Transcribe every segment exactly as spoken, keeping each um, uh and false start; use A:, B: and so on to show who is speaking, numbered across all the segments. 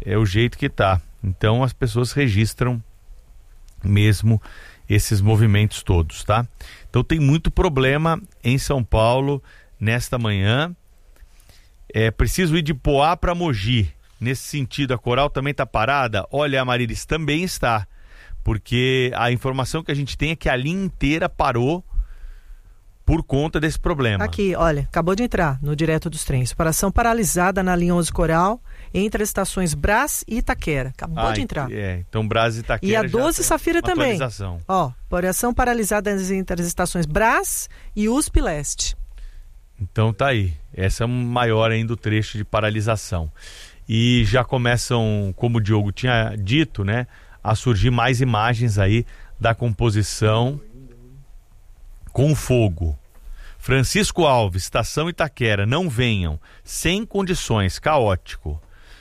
A: é o jeito que tá. Então as pessoas registram mesmo esses movimentos todos, tá? Então tem muito problema em São Paulo nesta manhã. É preciso ir de Poá para Mogi. Nesse sentido, a Coral também está parada? Olha, Amarilis, também está. Porque a informação que a gente tem é que a linha inteira parou por conta desse problema.
B: Aqui, olha, acabou de entrar no Direto dos Trens. Operação paralisada na linha onze Coral, entre as estações Brás e Itaquera. Acabou ah, de entrar.
A: É, então Brás e Itaquera.
B: E a doze Safira também. Ó, operação paralisada entre as estações Brás e U S P Leste.
A: Então tá aí. Essa é maior ainda o trecho de paralisação. E já começam, como o Diogo tinha dito, né, a surgir mais imagens aí da composição com fogo. Francisco Alves, Estação Itaquera, não venham, sem condições, caótico.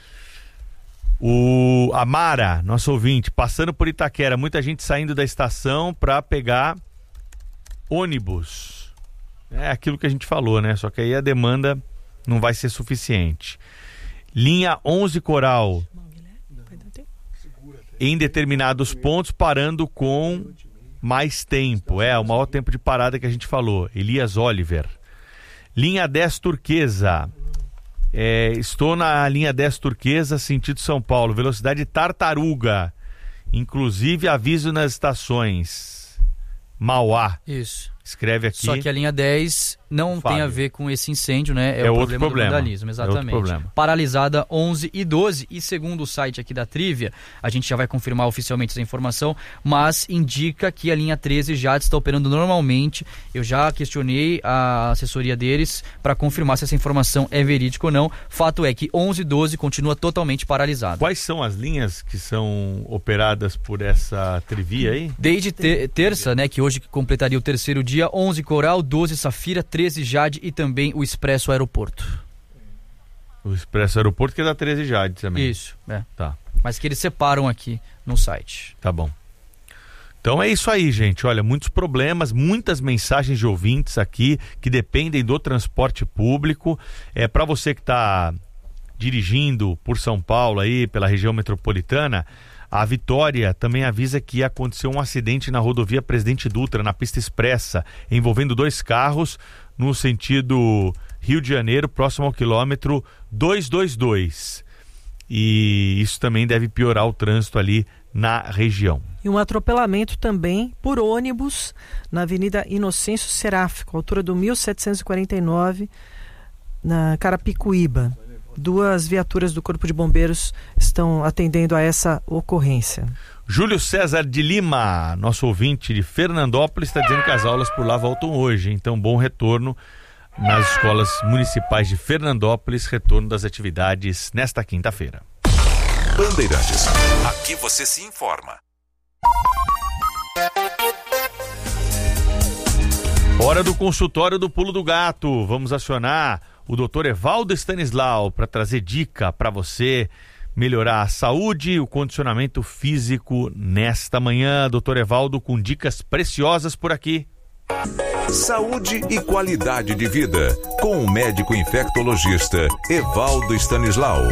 A: O Amara, nosso ouvinte, passando por Itaquera, muita gente saindo da estação para pegar ônibus. É aquilo que a gente falou, né? Só que aí a demanda não vai ser suficiente. Linha onze Coral, em determinados pontos, parando com mais tempo. É, o maior tempo de parada que a gente falou. Elias Oliver. Linha dez Turquesa. É, estou na linha dez Turquesa, sentido São Paulo. Velocidade tartaruga. Inclusive aviso nas estações. Mauá.
C: Isso.
A: Escreve aqui.
C: Só que a linha dez não Fábio. tem a ver com esse incêndio, né? É,
A: é
C: o
A: outro
C: problema,
A: problema
C: do vandalismo, exatamente.
A: É outro problema.
C: Paralisada onze e doze, e segundo o site aqui da Trivia, a gente já vai confirmar oficialmente essa informação, mas indica que a linha treze já está operando normalmente. Eu já questionei a assessoria deles para confirmar se essa informação é verídica ou não. Fato é que onze e doze continua totalmente paralisada.
A: Quais são as linhas que são operadas por essa Trivia aí?
C: Desde te- terça, né, que hoje completaria o terceiro dia, onze Coral, doze Safira, treze Jade e também o Expresso Aeroporto.
A: O Expresso Aeroporto que é da treze Jade também.
C: Isso, é.
A: Tá.
C: Mas que eles separam aqui no site.
A: Tá bom. Então é isso aí, gente. Olha, muitos problemas, muitas mensagens de ouvintes aqui que dependem do transporte público. É para você que está dirigindo por São Paulo aí, pela região metropolitana, a Vitória também avisa que aconteceu um acidente na rodovia Presidente Dutra, na pista expressa, envolvendo dois carros no sentido Rio de Janeiro, próximo ao quilômetro duzentos e vinte e dois. E isso também deve piorar o trânsito ali na região.
B: E um atropelamento também por ônibus na Avenida Inocêncio Seráfico, altura do mil setecentos e quarenta e nove, na Carapicuíba. Duas viaturas do Corpo de Bombeiros estão atendendo a essa ocorrência.
A: Júlio César de Lima, nosso ouvinte de Fernandópolis, está dizendo que as aulas por lá voltam hoje. Então, bom retorno nas escolas municipais de Fernandópolis, retorno das atividades nesta quinta-feira.
D: Bandeirantes, aqui você se informa.
A: Hora do consultório do Pulo do Gato. Vamos acionar o doutor Evaldo Stanislau para trazer dica para você melhorar a saúde e o condicionamento físico nesta manhã. doutor Evaldo com dicas preciosas por aqui.
D: Saúde e qualidade de vida com o médico infectologista Evaldo Stanislau.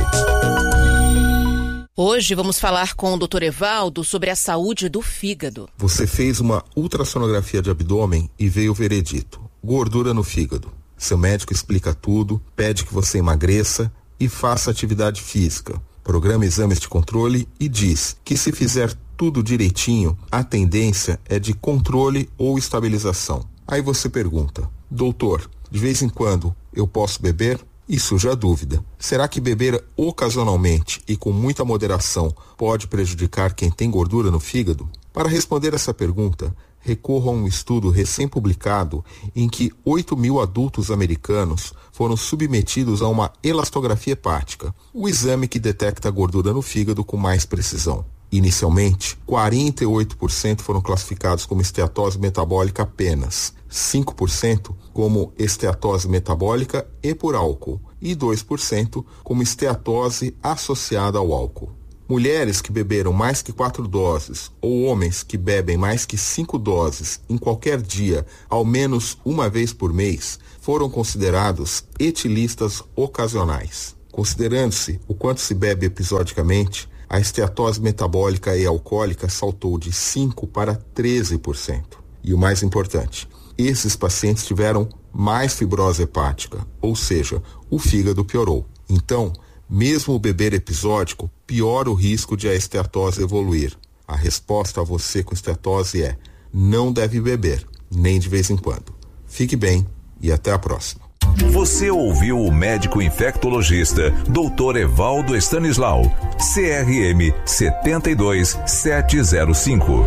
E: Hoje vamos falar com o doutor Evaldo sobre a saúde do fígado.
F: Você fez uma ultrassonografia de abdômen e veio o veredito: gordura no fígado. Seu médico explica tudo, pede que você emagreça e faça atividade física. Programa exames de controle e diz que se fizer tudo direitinho, a tendência é de controle ou estabilização. Aí você pergunta: doutor, de vez em quando eu posso beber? E surge a dúvida: será que beber ocasionalmente e com muita moderação pode prejudicar quem tem gordura no fígado? Para responder essa pergunta, recorro a um estudo recém-publicado em que oito mil adultos americanos foram submetidos a uma elastografia hepática, o exame que detecta a gordura no fígado com mais precisão. Inicialmente, quarenta e oito por cento foram classificados como esteatose metabólica apenas, cinco por cento como esteatose metabólica e por álcool, e dois por cento como esteatose associada ao álcool. Mulheres que beberam mais que quatro doses ou homens que bebem mais que cinco doses em qualquer dia, ao menos uma vez por mês, foram considerados etilistas ocasionais. Considerando-se o quanto se bebe episodicamente, a esteatose metabólica e alcoólica saltou de cinco por cento para treze por cento. E o mais importante, esses pacientes tiveram mais fibrose hepática, ou seja, o fígado piorou. Então, mesmo o beber episódico piora o risco de a esteatose evoluir. A resposta a você com esteatose é: não deve beber, nem de vez em quando. Fique bem e até a próxima.
D: Você ouviu o médico infectologista doutor Evaldo Stanislau, C R M sete dois sete zero cinco.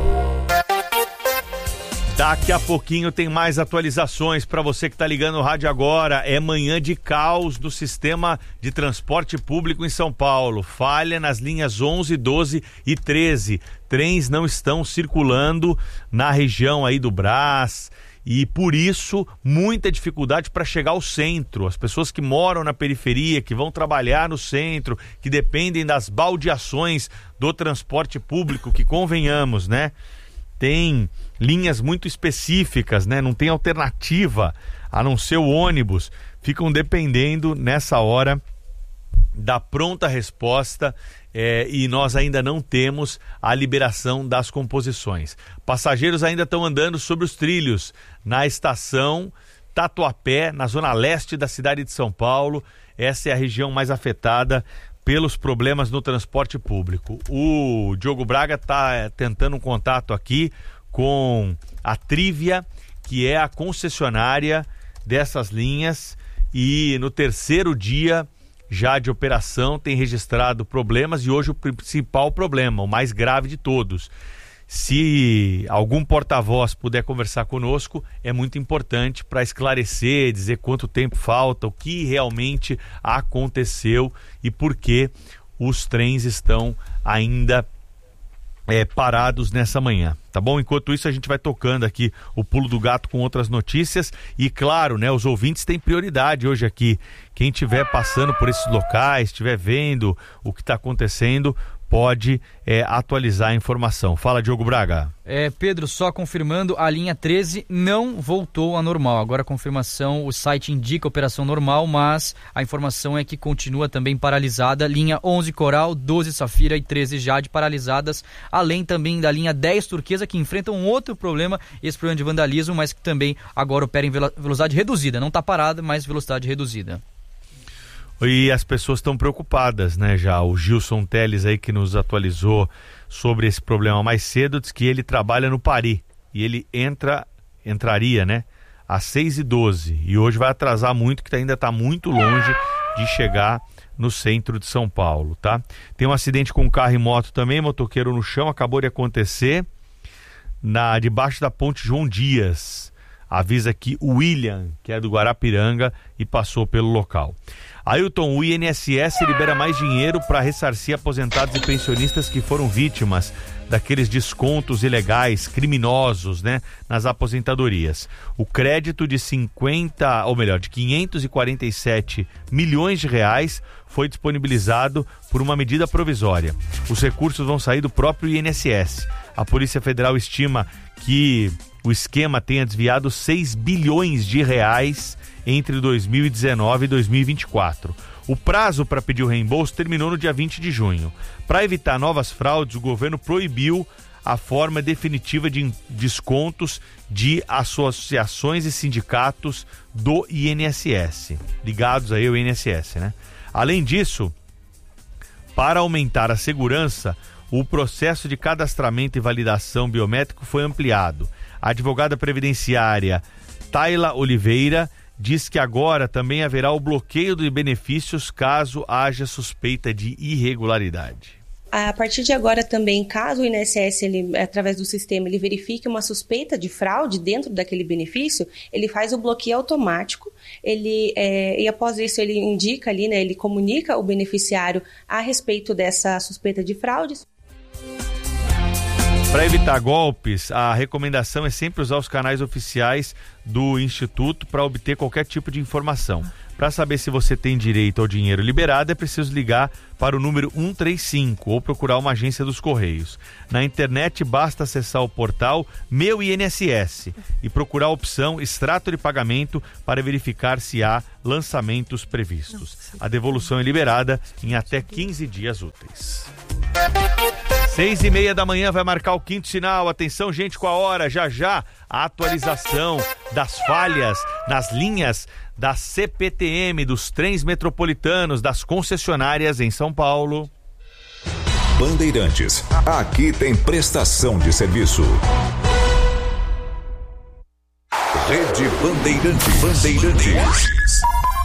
A: Daqui a pouquinho tem mais atualizações para você que está ligando o rádio agora. É manhã de caos do sistema de transporte público em São Paulo. Falha nas linhas onze, doze e treze. Trens não estão circulando na região aí do Brás. E por isso, muita dificuldade para chegar ao centro. As pessoas que moram na periferia, que vão trabalhar no centro, que dependem das baldeações do transporte público, que convenhamos, né? Tem linhas muito específicas, né? Não tem alternativa a não ser o ônibus. Ficam dependendo nessa hora da pronta resposta é, e nós ainda não temos a liberação das composições. Passageiros ainda estão andando sobre os trilhos na estação Tatuapé, na zona leste da cidade de São Paulo. Essa é a região mais afetada pelos problemas no transporte público. O Diogo Braga está tentando um contato aqui com a Trívia, que é a concessionária dessas linhas, e no terceiro dia já de operação tem registrado problemas, e hoje o principal problema, o mais grave de todos. Se algum porta-voz puder conversar conosco, é muito importante para esclarecer, dizer quanto tempo falta, o que realmente aconteceu e por que os trens estão ainda é, parados nessa manhã, tá bom? Enquanto isso, a gente vai tocando aqui o Pulo do Gato com outras notícias e, claro, né, os ouvintes têm prioridade hoje aqui. Quem estiver passando por esses locais, estiver vendo o que está acontecendo, pode é, atualizar a informação. Fala, Diogo Braga.
C: É, Pedro, só confirmando, a linha treze não voltou à normal. Agora a confirmação, o site indica operação normal, mas a informação é que continua também paralisada. Linha onze Coral, doze Safira e treze Jade paralisadas, além também da linha dez Turquesa, que enfrenta um outro problema, esse problema de vandalismo, mas que também agora opera em velocidade reduzida. Não está parada, mas velocidade reduzida.
A: E as pessoas estão preocupadas, né, já. O Gilson Teles aí, que nos atualizou sobre esse problema mais cedo, diz que ele trabalha no Pari e ele entra, entraria, né, às seis e doze, e hoje vai atrasar muito, que ainda está muito longe de chegar no centro de São Paulo, tá? Tem um acidente com carro e moto também, motoqueiro no chão, acabou de acontecer na, debaixo da ponte João Dias. Avisa aqui o William, que é do Guarapiranga e passou pelo local. Ailton, o I N S S libera mais dinheiro para ressarcir aposentados e pensionistas que foram vítimas daqueles descontos ilegais, criminosos, né, nas aposentadorias. O crédito de cinquenta, ou melhor, de quinhentos e quarenta e sete milhões de reais foi disponibilizado por uma medida provisória. Os recursos vão sair do próprio I N S S. A Polícia Federal estima que o esquema tenha desviado seis bilhões de reais entre dois mil e dezenove e dois mil e vinte e quatro. O prazo para pedir o reembolso terminou no dia vinte de junho. Para evitar novas fraudes, o governo proibiu a forma definitiva de descontos de associações e sindicatos do I N S S, ligados aí ao I N S S, né? Além disso, para aumentar a segurança, o processo de cadastramento e validação biométrico foi ampliado. A advogada previdenciária Tayla Oliveira diz que agora também haverá o bloqueio de benefícios caso haja suspeita de irregularidade.
G: A partir de agora também, caso o I N S S, ele, através do sistema, ele verifique uma suspeita de fraude dentro daquele benefício, ele faz o bloqueio automático, ele, é, e após isso ele indica ali, né, ele comunica o beneficiário a respeito dessa suspeita de fraudes.
A: Para evitar golpes, a recomendação é sempre usar os canais oficiais do Instituto para obter qualquer tipo de informação. Para saber se você tem direito ao dinheiro liberado, é preciso ligar para o número cento e trinta e cinco ou procurar uma agência dos Correios. Na internet, basta acessar o portal Meu I N S S e procurar a opção Extrato de Pagamento para verificar se há lançamentos previstos. A devolução é liberada em até quinze dias úteis. Seis e meia da manhã vai marcar o quinto sinal. Atenção, gente, com a hora. Já já, a atualização das falhas nas linhas da C P T M, dos trens metropolitanos, das concessionárias em São Paulo.
D: Bandeirantes. Aqui tem prestação de serviço. Rede Bandeirantes. Bandeirantes.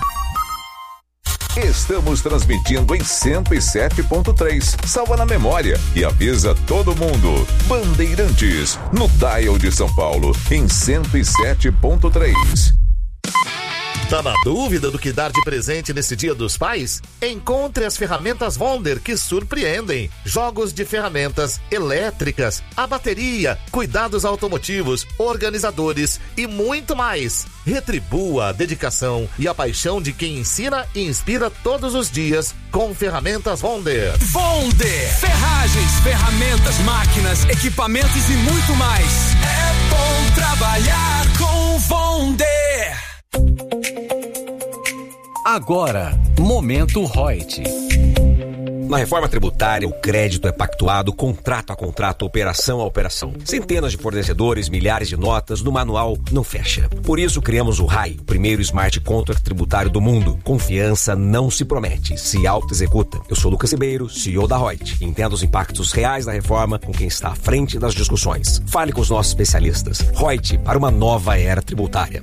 D: Estamos transmitindo em cento e sete ponto três. Salva na memória e avisa todo mundo. Bandeirantes, no dial de São Paulo, em cento e sete ponto três.
H: Tá na dúvida do que dar de presente nesse Dia dos Pais? Encontre as ferramentas Wonder que surpreendem. Jogos de ferramentas elétricas, a bateria, cuidados automotivos, organizadores e muito mais. Retribua a dedicação e a paixão de quem ensina e inspira todos os dias com ferramentas Wonder.
I: Wonder! Ferragens, ferramentas, máquinas, equipamentos e muito mais. É bom trabalhar com Wonder!
J: Agora, Momento Reut. Na reforma tributária, o crédito é pactuado contrato a contrato, operação a operação. Centenas de fornecedores, milhares de notas, no manual não fecha. Por isso, criamos o R A I, o primeiro smart contract tributário do mundo. Confiança não se promete, se auto-executa. Eu sou Lucas Ribeiro, C E O da Reut. Entenda os impactos reais da reforma com quem está à frente das discussões. Fale com os nossos especialistas. Reut, para uma nova era tributária.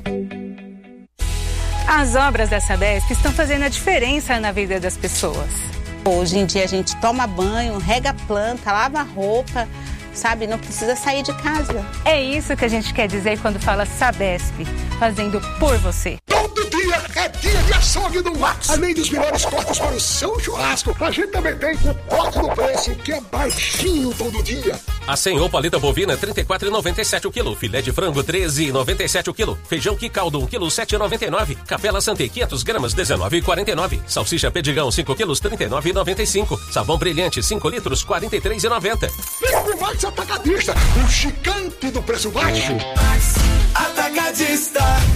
K: As obras da Sabesp estão fazendo a diferença na vida das pessoas.
L: Hoje em dia a gente toma banho, rega a planta, lava a roupa, sabe? Não precisa sair de casa.
K: É isso que a gente quer dizer quando fala Sabesp, fazendo por você.
M: Todo dia é dia de açougue do Max. Além dos melhores cortes para o seu churrasco, a gente também tem o corte do preço, que é baixinho todo dia.
N: A Senhor paleta bovina trinta e quatro reais e noventa e sete centavos o quilo, filé de frango treze reais e noventa e sete centavos o quilo, feijão que caldo um quilo sete reais e noventa e nove centavos, capela Santé quinhentas gramas dezenove reais e quarenta e nove centavos, salsicha Pedigão cinco quilos trinta e nove reais e noventa e cinco centavos, sabão brilhante cinco litros quarenta e três reais e noventa centavos.
M: Vem Max Atacadista, o gigante do preço baixo.
I: Atacadista.